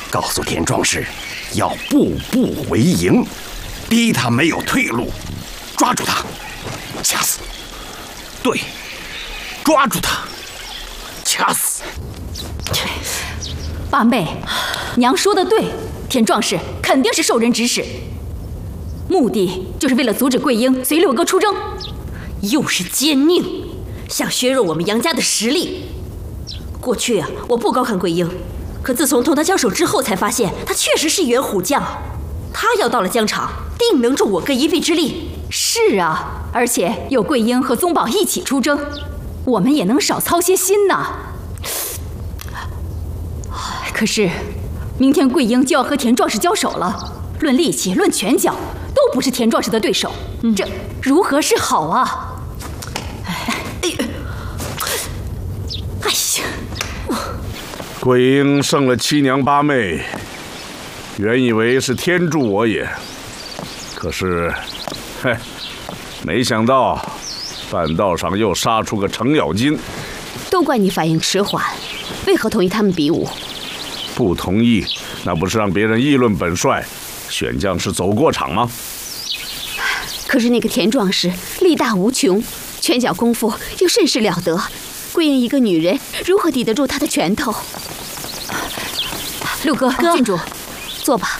告诉田壮士，要步步为营，逼他没有退路，抓住他，掐死。对，抓住他，掐死。 八妹，娘说的对，田壮士肯定是受人指使，目的就是为了阻止桂英随六哥出征， 又是奸佞，想削弱我们杨家的实力。过去啊，我不高看桂英，可自从同他交手之后，才发现他确实是一员虎将。他要到了疆场，定能助我哥一臂之力。 是啊，而且有桂英和宗保一起出征，我们也能少操些心呐。可是，明天桂英就要和田壮士交手了，论力气，论拳脚，都不是田壮士的对手，这如何是好啊？哎呀！ 桂英胜了七娘八妹，原以为是天助我也，可是，没想到半道上又杀出个程咬金。 都怪你反应迟缓，为何同意他们比武？ 不同意，那不是让别人议论本帅选将是走过场吗？ 可是那个田壮士力大无穷，拳脚功夫又甚是了得，桂英一个女人如何抵得住他的拳头？ 六哥，郡主， 坐吧。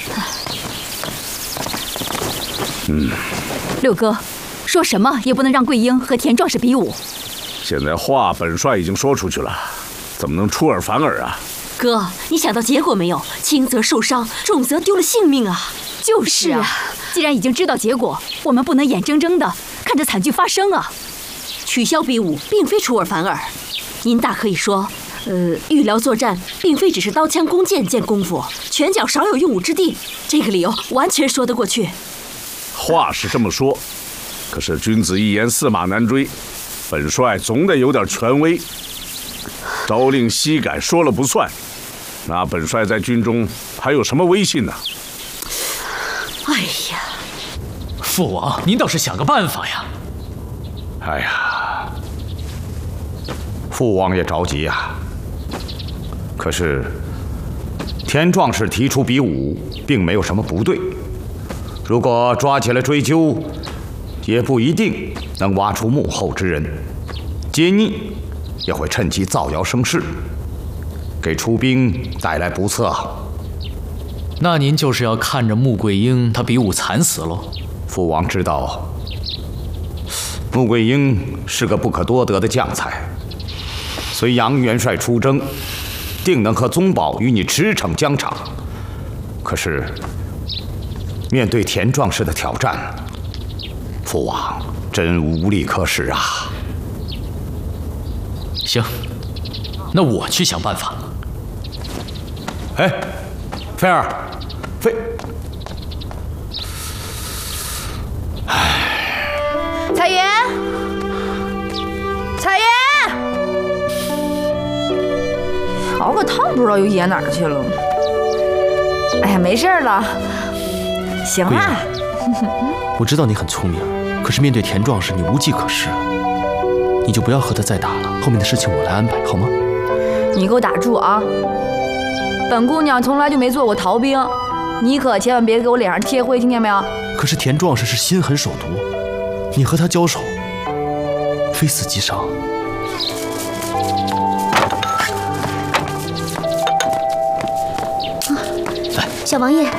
六哥，说什么也不能让桂英和田壮士比武。 现在话本帅已经说出去了，怎么能出尔反尔啊？ 哥，你想到结果没有？轻则受伤，重则丢了性命啊！ 就是啊，既然已经知道结果，我们不能眼睁睁的看着惨剧发生啊！ 取消比武，并非出尔反尔，您大可以说，预疗作战并非只是刀枪弓箭见功夫，拳脚少有用武之地，这个理由完全说得过去。 话是这么说，可是君子一言驷马难追，本帅总得有点权威。朝令夕改说了不算，那本帅在军中还有什么威信呢？ 哎呀， 父王，您倒是想个办法呀！ 哎呀，父王也着急呀。可是田壮士提出比武，并没有什么不对。如果抓起来追究，也不一定能挖出幕后之人，奸佞也会趁机造谣生事，给出兵带来不测。 那您就是要看着穆桂英她比武惨死喽？ 父王知道，穆桂英是个不可多得的将才，随杨元帅出征，定能和宗保与你驰骋疆场。可是面对田壮士的挑战，父王真无力可施啊！ 行，那我去想办法。 哎，菲儿， 彩云，熬个汤不知道又掖哪儿去了。哎呀，没事了，行啊。 我知道你很聪明，可是面对田壮士，你无计可施。你就不要和他再打了，后面的事情我来安排，好吗？ 你给我打住啊！本姑娘从来就没做过逃兵，你可千万别给我脸上贴灰，听见没有？ 可是田壮士是心狠手毒，你和他交手，非死即伤。 来，小王爷。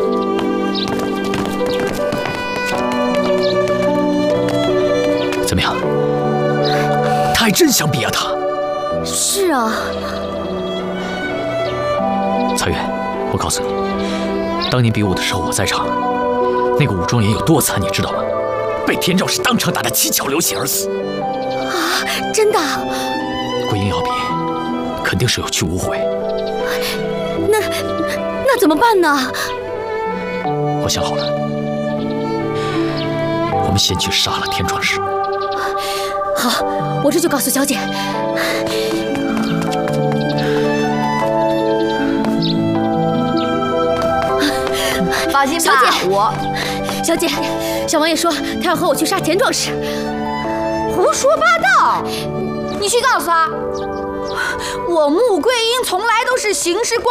怎么样？他还真想比啊他。 是啊。 彩云，我告诉你，当年比武的时候我在场，那个武状元有多惨，你知道吗？被田壮士当场打得七窍流血而死。 啊，真的？ 桂英要比，肯定是有去无回。 那怎么办呢？ 我想好了，我们先去杀了田壮士。 好，我这就告诉小姐。 放心吧， 小姐，小王爷说他要和我去杀田壮士。 胡说八道！你去告诉他，我穆桂英从来都是行事光